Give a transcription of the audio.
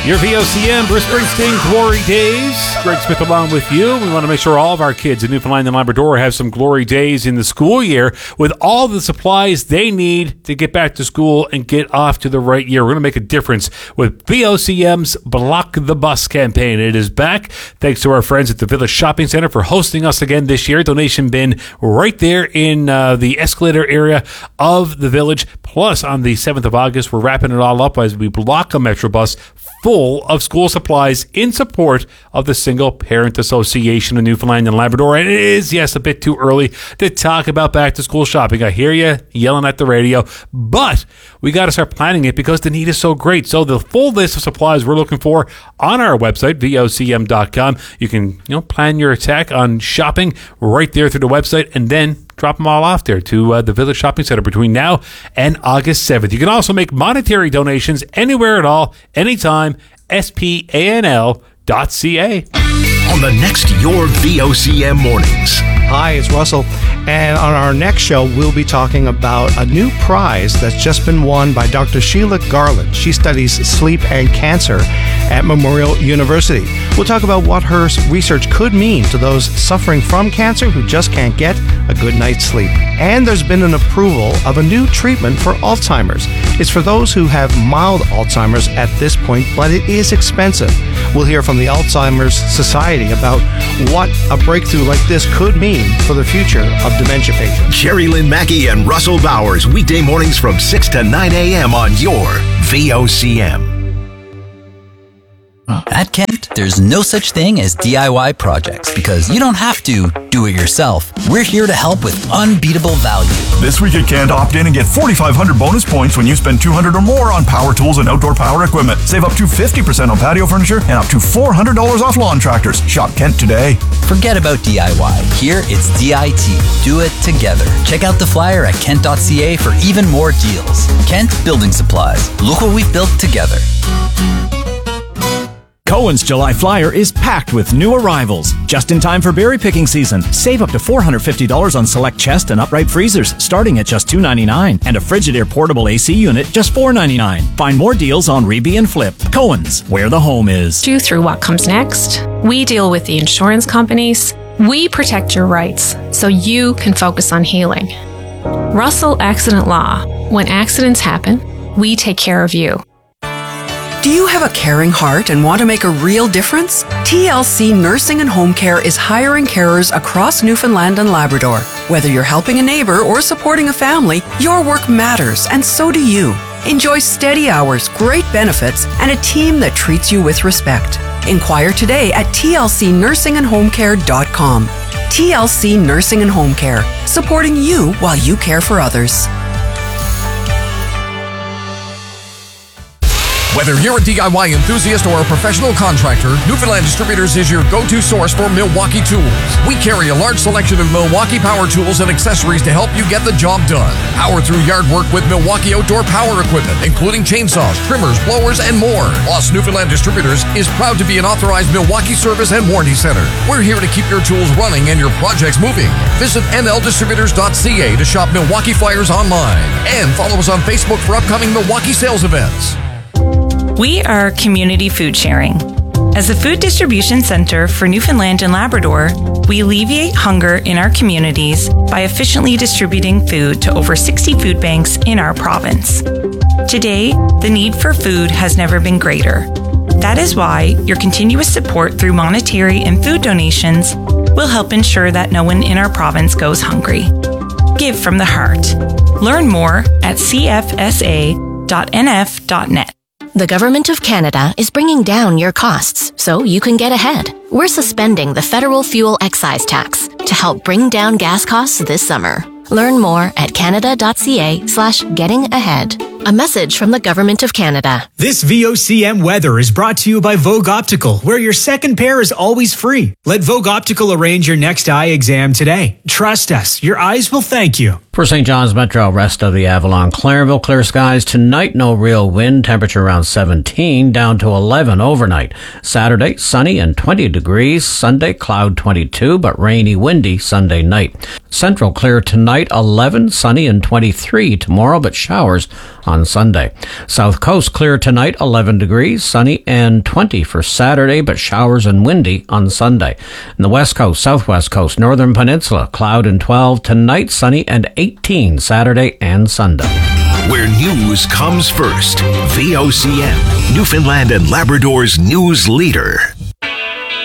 Your VOCM, Bruce Springsteen, Glory Days. Greg Smith along with you. We want to make sure all of our kids in Newfoundland and Labrador have some glory days in the school year with all the supplies they need to get back to school and get off to the right year. We're going to make a difference with VOCM's Block the Bus campaign. It is back. Thanks to our friends at the Village Shopping Center for hosting us again this year. Donation bin right there in the escalator area of the village. Plus, on the 7th of August, we're wrapping it all up as we block a Metrobus full of school supplies in support of the Single Parent Association of Newfoundland and Labrador. And it is, yes, a bit too early to talk about back-to-school shopping. I hear you yelling at the radio, but we got to start planning it because the need is so great. So the full list of supplies we're looking for on our website, vocm.com. You can plan your attack on shopping right there through the website and then drop them all off there to the Village Shopping Center between now and August 7th. You can also make monetary donations anywhere at all, anytime, spanl.ca. On the next Your VOCM Mornings. Hi, it's Russell. And on our next show, we'll be talking about a new prize that's just been won by Dr. Sheila Garland. She studies sleep and cancer at Memorial University. We'll talk about what her research could mean to those suffering from cancer who just can't get a good night's sleep. And there's been an approval of a new treatment for Alzheimer's. It's for those who have mild Alzheimer's at this point, but it is expensive. We'll hear from the Alzheimer's Society about what a breakthrough like this could mean for the future of dementia patients. Jerry Lynn Mackey and Russell Bowers, weekday mornings from 6 to 9 a.m. on your VOCM. At Kent, there's no such thing as DIY projects because you don't have to do it yourself. We're here to help with unbeatable value. This week at Kent, opt in and get 4,500 bonus points when you spend $200 or more on power tools and outdoor power equipment. Save up to 50% on patio furniture and up to $400 off lawn tractors. Shop Kent today. Forget about DIY. Here it's DIT. Do it together. Check out the flyer at kent.ca for even more deals. Kent Building Supplies. Look what we've built together. Cohen's July Flyer is packed with new arrivals. Just in time for berry picking season. Save up to $450 on select chest and upright freezers, starting at just $299. And a Frigidaire portable AC unit, just $499. Find more deals on Reby and Flip. Cohen's, where the home is. Through what comes next. We deal with the insurance companies. We protect your rights so you can focus on healing. Russell Accident Law. When accidents happen, we take care of you. Do you have a caring heart and want to make a real difference? TLC Nursing and Home Care is hiring carers across Newfoundland and Labrador. Whether you're helping a neighbor or supporting a family, your work matters, and so do you. Enjoy steady hours, great benefits, and a team that treats you with respect. Inquire today at tlcnursingandhomecare.com. TLC Nursing and Home Care, supporting you while you care for others. Whether you're a DIY enthusiast or a professional contractor, Newfoundland Distributors is your go-to source for Milwaukee tools. We carry a large selection of Milwaukee power tools and accessories to help you get the job done. Power through yard work with Milwaukee outdoor power equipment, including chainsaws, trimmers, blowers, and more. Plus, Newfoundland Distributors is proud to be an authorized Milwaukee service and warranty center. We're here to keep your tools running and your projects moving. Visit nldistributors.ca to shop Milwaukee flyers online. And follow us on Facebook for upcoming Milwaukee sales events. We are Community Food Sharing. As a food distribution center for Newfoundland and Labrador, we alleviate hunger in our communities by efficiently distributing food to over 60 food banks in our province. Today, the need for food has never been greater. That is why your continuous support through monetary and food donations will help ensure that no one in our province goes hungry. Give from the heart. Learn more at cfsa.nf.net. The Government of Canada is bringing down your costs so you can get ahead. We're suspending the federal fuel excise tax to help bring down gas costs this summer. Learn more at canada.ca/gettingahead. A message from the Government of Canada. This VOCM weather is brought to you by Vogue Optical, where your second pair is always free. Let Vogue Optical arrange your next eye exam today. Trust us, your eyes will thank you. For St. John's Metro, rest of the Avalon, Clairville, clear skies tonight, no real wind, temperature around 17, down to 11 overnight. Saturday, sunny and 20 degrees. Sunday, cloud 22, but rainy, windy Sunday night. Central, clear tonight, 11, sunny and 23 tomorrow, but showers on Sunday. South Coast clear tonight, 11 degrees, sunny and 20 for Saturday, but showers and windy on Sunday. In the West Coast, Southwest Coast, Northern Peninsula, cloud and 12 tonight, sunny and 18 Saturday and Sunday. Where news comes first. VOCM, Newfoundland and Labrador's news leader.